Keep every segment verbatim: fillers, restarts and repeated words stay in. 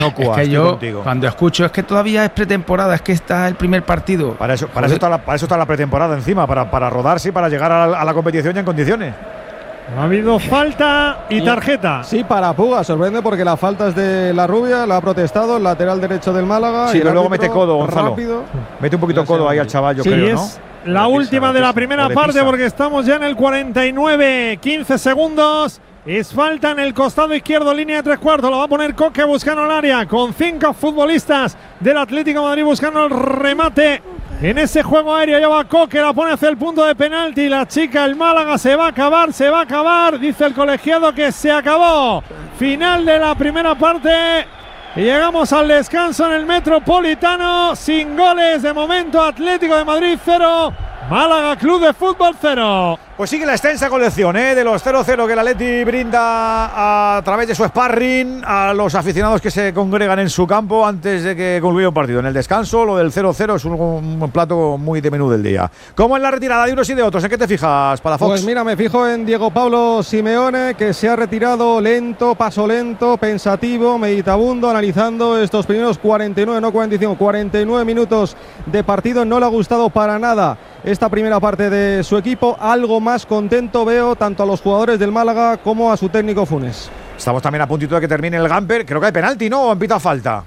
Es que yo, contigo. Cuando escucho, es que todavía es pretemporada, es que está el primer partido. Para eso, para eso, está, la, para eso está la pretemporada encima, para, para rodarse y para llegar a la, a la competición ya en condiciones. Ha habido falta y tarjeta. Sí, para Puga, sorprende porque la falta es de la Rubia, la ha protestado el lateral derecho del Málaga. Sí, pero luego mete codo, Gonzalo. Rápido. Mete un poquito codo ahí al chaval, yo sí, creo, es ¿no? La de última pisa, de la de primera de parte pisa. Porque estamos ya en el cuarenta y nueve, quince segundos. Es falta en el costado izquierdo, línea de tres cuartos. Lo va a poner Coque buscando el área con cinco futbolistas del Atlético de Madrid buscando el remate. En ese juego aéreo ya va Coque, la pone hacia el punto de penalti. La chica, el Málaga, se va a acabar, se va a acabar. Dice el colegiado que se acabó. Final de la primera parte. Y llegamos al descanso en el Metropolitano. Sin goles de momento, Atlético de Madrid cero, Málaga Club de Fútbol cero. Pues sigue la extensa colección ¿eh? de los cero cero que el Atleti brinda a través de su sparring a los aficionados que se congregan en su campo antes de que concluya un partido. En el descanso, lo del cero cero es un, un plato muy de menú del día. ¿Cómo en la retirada de unos y de otros? ¿En qué te fijas, Palafox? Pues mira, me fijo en Diego Pablo Simeone, que se ha retirado lento, paso lento, pensativo, meditabundo, analizando estos primeros cuarenta y nueve, no cuarenta y cinco, cuarenta y nueve minutos de partido. No le ha gustado para nada esta primera parte de su equipo. Algo más contento veo tanto a los jugadores del Málaga como a su técnico Funes. Estamos también a puntito de que termine el Gamper. Creo que hay penalti, ¿no? ¿O en pita falta?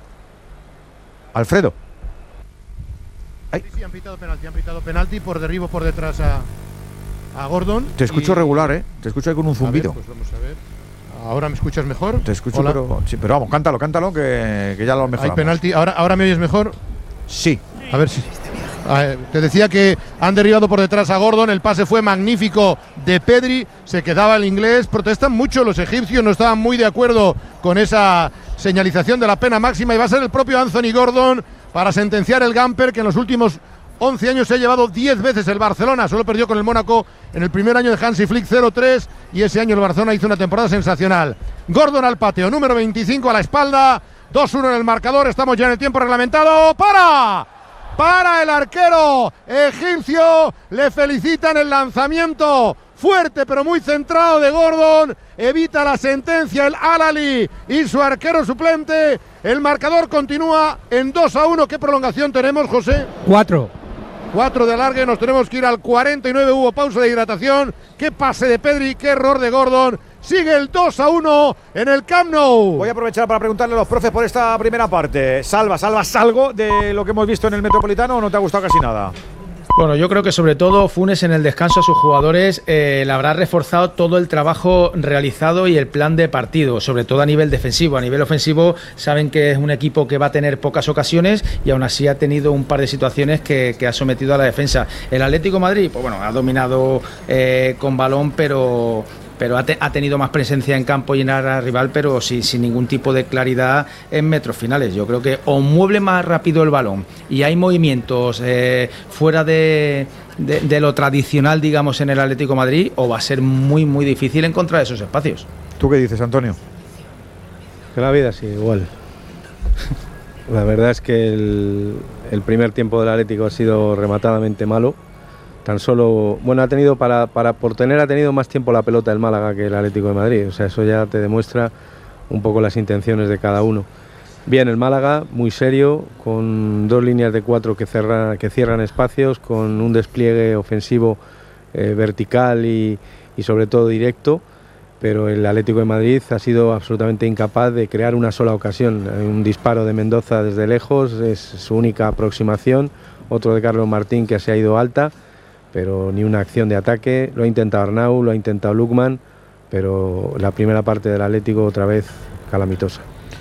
Alfredo. Sí, sí, han pitado penalti, han pitado penalti por derribo por detrás a, a Gordon. Te escucho y... regular, ¿eh? Te escucho ahí con un zumbido. A ver, pues vamos a ver. ¿Ahora me escuchas mejor? Te escucho, pero, sí, pero vamos, cántalo, cántalo, que, que ya lo mejoramos. Hay penalti. ¿Ahora, ¿Ahora me oyes mejor? Sí. A ver si... Ah, te decía que han derribado por detrás a Gordon. El pase fue magnífico de Pedri. Se quedaba el inglés. Protestan mucho los egipcios. No estaban muy de acuerdo con esa señalización de la pena máxima. Y va a ser el propio Anthony Gordon para sentenciar el Gamper, que en los últimos once años se ha llevado diez veces el Barcelona. Solo perdió con el Mónaco en el primer año de Hansi Flick cero tres. Y ese año el Barcelona hizo una temporada sensacional. Gordon al pateo. Número veinticinco a la espalda. dos uno en el marcador. Estamos ya en el tiempo reglamentado. ¡Para! Para el arquero egipcio, le felicitan el lanzamiento fuerte pero muy centrado de Gordon, evita la sentencia el Al-Ahly y su arquero suplente. El marcador continúa en dos a uno. ¿Qué prolongación tenemos, José? Cuatro. Cuatro de alargue, nos tenemos que ir al cuarenta y nueve, hubo pausa de hidratación. Qué pase de Pedri, qué error de Gordon. Sigue el dos a uno en el Camp Nou. Voy a aprovechar para preguntarle a los profes por esta primera parte. Salva, ¿salvas algo de lo que hemos visto en el Metropolitano o no te ha gustado casi nada? Bueno, yo creo que sobre todo Funes en el descanso a sus jugadores eh, le habrá reforzado todo el trabajo realizado y el plan de partido, sobre todo a nivel defensivo. A nivel ofensivo saben que es un equipo que va a tener pocas ocasiones y aún así ha tenido un par de situaciones que, que ha sometido a la defensa. El Atlético de Madrid, pues bueno, ha dominado eh, con balón, pero... pero ha, te, ha tenido más presencia en campo y en área rival, pero sí, sin ningún tipo de claridad en metros finales. Yo creo que o mueve más rápido el balón y hay movimientos eh, fuera de, de, de lo tradicional, digamos, en el Atlético de Madrid, o va a ser muy, muy difícil encontrar esos espacios. ¿Tú qué dices, Antonio? Que la vida sigue igual. La verdad es que el, el primer tiempo del Atlético ha sido rematadamente malo. Tan solo, bueno, ha tenido para, para por tener ha tenido más tiempo la pelota el Málaga que el Atlético de Madrid, o sea, eso ya te demuestra un poco las intenciones de cada uno. Bien, el Málaga, muy serio, con dos líneas de cuatro que, cerra, que cierran espacios, con un despliegue ofensivo eh, vertical y, y sobre todo directo, pero el Atlético de Madrid ha sido absolutamente incapaz de crear una sola ocasión. Un disparo de Mendoza desde lejos es su única aproximación, otro de Carlos Martín que se ha ido alta, pero ni una acción de ataque. Lo ha intentado Arnau, lo ha intentado Lukman, pero la primera parte del Atlético otra vez calamitosa.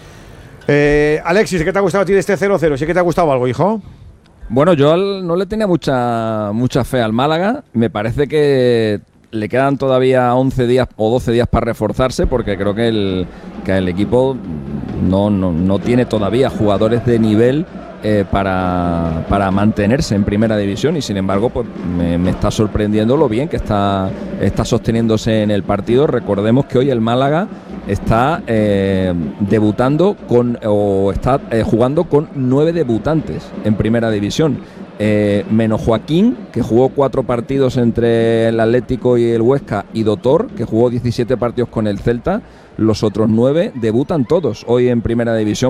Eh, Alexis, ¿qué te ha gustado a ti de este cero cero? ¿Sí que te ha gustado algo, hijo? Bueno, yo al, no le tenía mucha, mucha fe al Málaga. Me parece que le quedan todavía once días o doce días para reforzarse, porque creo que el, que el equipo no, no, no tiene todavía jugadores de nivel Eh, para, para mantenerse en primera división, y sin embargo pues me, me está sorprendiendo lo bien que está, está sosteniéndose en el partido. Recordemos que hoy el Málaga está eh, debutando con o está eh, jugando con nueve debutantes en primera división. eh, menos Joaquín, que jugó cuatro partidos entre el Atlético y el Huesca, y Dotor, que jugó diecisiete partidos con el Celta. Los otros nueve debutan todos hoy en Primera División.